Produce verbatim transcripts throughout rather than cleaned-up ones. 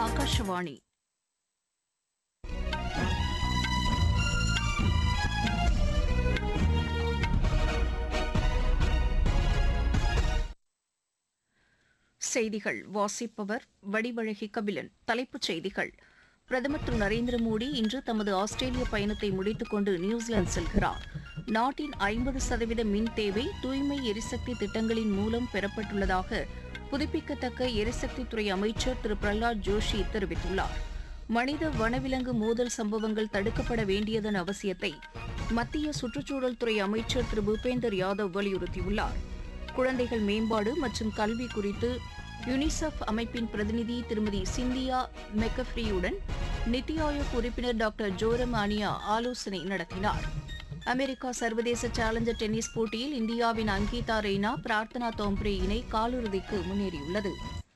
ஆகாஷவாணி. செய்திகள் வாசிப்பவர் வடிவழகி கபிலன். தலைப்புச் செய்திகள்: பிரதமர் திரு நரேந்திர மோடி இன்று தமது ஆஸ்திரேலிய பயணத்தை முடித்துக் கொண்டு நியூசிலாந்து செல்கிறார். நாட்டின் ஐம்பது சதவீத மின் தேவை தூய்மை எரிசக்தி திட்டங்களின் மூலம் பெறப்பட்டுள்ளதாக புதுப்பிக்கத்தக்க எரிசக்தித்துறை அமைச்சர் திரு பிரஹ்லாத் ஜோஷி தெரிவித்துள்ளார். மனித வனவிலங்கு மோதல் சம்பவங்கள் தடுக்கப்பட வேண்டியதன் அவசியத்தை மத்திய சுற்றுச்சூழல் துறை அமைச்சர் திரு பூபேந்தர் யாதவ் வலியுறுத்தியுள்ளார். குழந்தைகள் மேம்பாடு மற்றும் கல்வி குறித்து யுனிசெஃப் அமைப்பின் பிரதிநிதி திருமதி சிந்தியா மெக்கஃப்ரியுடன் நித்தி ஆயோக் உறுப்பினர் டாக்டர் ஜோரம் ஆனியா ஆலோசனை நடத்தினார். அமெரிக்கா சர்வதேச சேலஞ்சர் டென்னிஸ் போட்டியில் இந்தியாவின் அங்கீதா ரெய்னா பிரார்த்தனா தோம்ப்ரே இணை காலிறுதிக்கு முன்னேறியுள்ளது.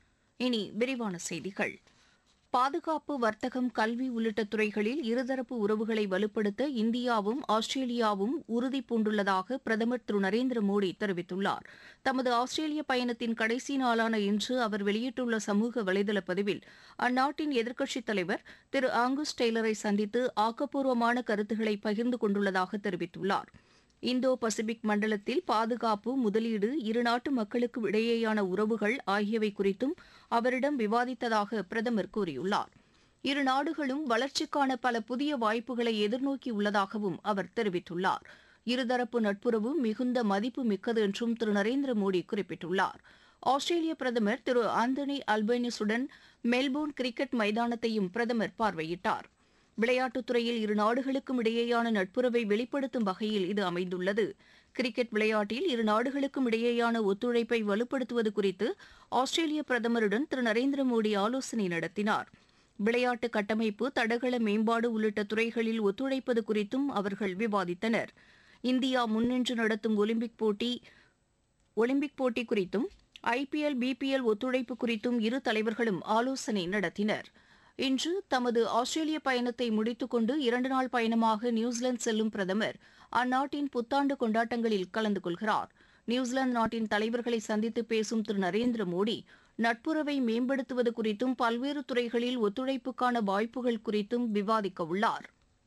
இனி விரிவான செய்திகள். பாதுகாப்பு, வர்த்தகம், கல்வி உள்ளிட்ட துறைகளில் இருதரப்பு உறவுகளை வலுப்படுத்த இந்தியாவும் ஆஸ்திரேலியாவும் உறுதி பூண்டுள்ளதாக பிரதமர் திரு நரேந்திர மோடி தெரிவித்துள்ளார். தமது ஆஸ்திரேலிய பயணத்தின் கடைசி நாளான இன்று அவர் வெளியிட்டுள்ள சமூக வலைதள பதிவில் அந்நாட்டின் எதிர்க்கட்சித் தலைவர் திரு ஆங்கஸ் டெய்லரை சந்தித்து ஆக்கப்பூர்வமான கருத்துக்களை பகிர்ந்து கொண்டுள்ளதாக தெரிவித்துள்ளார். இந்தோ பசிபிக் மண்டலத்தில் பாதுகாப்பு, முதலீடு, இருநாட்டு மக்களுக்கு இடையேயான உறவுகள் ஆகியவை குறித்தும் அவரிடம் விவாதித்ததாக பிரதமர் கூறியுள்ளார். இரு நாடுகளும் வளர்ச்சிக்கான பல புதிய வாய்ப்புகளை எதிர்நோக்கியுள்ளதாகவும் அவர் தெரிவித்துள்ளார். இருதரப்பு நட்புறவு மிகுந்த மதிப்பு மிக்கது என்றும் திரு நரேந்திர மோடி குறிப்பிட்டுள்ளார். ஆஸ்திரேலிய பிரதமர் திரு ஆந்தனி அல்பனீசுடன் மெல்போர்ன் கிரிக்கெட் மைதானத்தையும் பிரதமர் பார்வையிட்டார். விளையாட்டுத் துறையில் இரு நாடுகளுக்கும் இடையேயான நட்புறவை வெளிப்படுத்தும் வகையில் இது அமைந்துள்ளது. கிரிக்கெட் விளையாட்டில் இரு நாடுகளுக்கும் இடையேயான ஒத்துழைப்பை வலுப்படுத்துவது குறித்து ஆஸ்திரேலிய பிரதமருடன் திரு நரேந்திர மோடி ஆலோசனை நடத்தினார். விளையாட்டு கட்டமைப்பு, தடகள மேம்பாடு உள்ளிட்ட துறைகளில் ஒத்துழைப்பது குறித்தும் அவர்கள் விவாதித்தனர். இந்தியா முன்னின்று நடத்தும் ஒலிம்பிக் போட்டி ஒலிம்பிக் போட்டி குறித்தும் ஐபிஎல், பிபிஎல் ஒத்துழைப்பு குறித்தும் இரு தலைவர்களும் ஆலோசனை நடத்தினர். இன்று தமது ஆஸ்திரேலிய பயணத்தை முடித்துக் கொண்டு இரண்டு நாள் பயணமாக நியூசிலாந்து செல்லும் பிரதமர் அந்நாட்டின் புத்தாண்டு கொண்டாட்டங்களில் கலந்து கொள்கிறார். நியூசிலாந்து நாட்டின் தலைவர்களை சந்தித்து பேசும் திரு நரேந்திர மோடி நட்புறவை மேம்படுத்துவது குறித்தும் பல்வேறு துறைகளில் ஒத்துழைப்புக்கான வாய்ப்புகள் குறித்தும் விவாதிக்க உள்ளார்.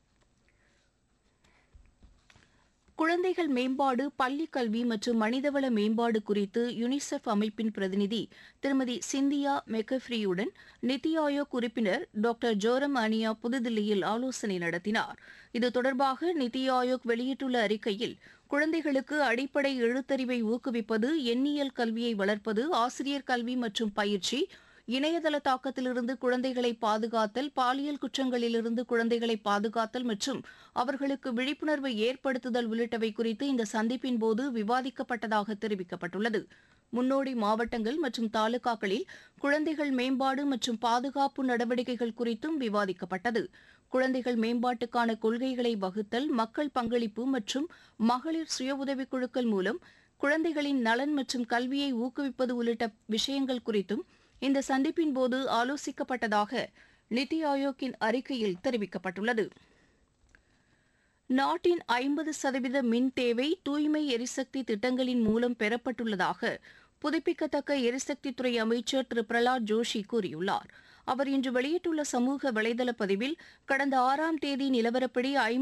குழந்தைகள் மேம்பாடு, பள்ளிக் கல்வி மற்றும் மனிதவள மேம்பாடு குறித்து யுனிசெஃப் அமைப்பின் பிரதிநிதி திருமதி சிந்தியா மெக்கஃப்ரியுடன் நித்தி ஆயோக் உறுப்பினர் டாக்டர் ஜோரம் ஆனியா புதுதில்லியில் ஆலோசனை நடத்தினார். இது தொடர்பாக நித்தி ஆயோக் வெளியிட்டுள்ள அறிக்கையில், குழந்தைகளுக்கு அடிப்படை எழுத்தறிவை ஊக்குவிப்பது, எண்ணியல் கல்வியை வளர்ப்பது, ஆசிரியர் கல்வி மற்றும் பயிற்சி, இணையதள தாக்கத்திலிருந்து குழந்தைகளை பாதுகாத்தல், பாலியல் குற்றங்களிலிருந்து குழந்தைகளை பாதுகாத்தல் மற்றும் அவர்களுக்கு விழிப்புணர்வை ஏற்படுத்துதல் உள்ளிட்டவை குறித்து இந்த சந்திப்பின் போது விவாதிக்கப்பட்டதாக தெரிவிக்கப்பட்டுள்ளது. முன்னோடி மாவட்டங்கள் மற்றும் தாலுகாக்களில் குழந்தைகள் மேம்பாடு மற்றும் பாதுகாப்பு நடவடிக்கைகள் குறித்தும் விவாதிக்கப்பட்டது. குழந்தைகள் மேம்பாட்டுக்கான கொள்கைகளை வகுத்தல், மக்கள் பங்களிப்பு மற்றும் மகளிர் சுய உதவிக் குழுக்கள் மூலம் குழந்தைகளின் நலன் மற்றும் கல்வியை ஊக்குவிப்பது உள்ளிட்ட விஷயங்கள் குறித்தும் இந்த சந்திப்பின் போது ஆலோசிக்கப்பட்டதாக நித்தி ஆயோக்கின் அறிக்கையில் தெரிவிக்கப்பட்டுள்ளது. நாட்டின் ஐம்பது சதவீத மின் தேவை தூய்மை எரிசக்தி திட்டங்களின் மூலம் பெறப்பட்டுள்ளதாக புதுப்பிக்கத்தக்க எரிசக்தித்துறை அமைச்சர் திரு பிரஹ்லாத் ஜோஷி கூறியுள்ளார். அவர் இன்று வெளியிட்டுள்ள சமூக வலைதள பதிவில், கடந்த ஆறாம் தேதி நிலவரப்படி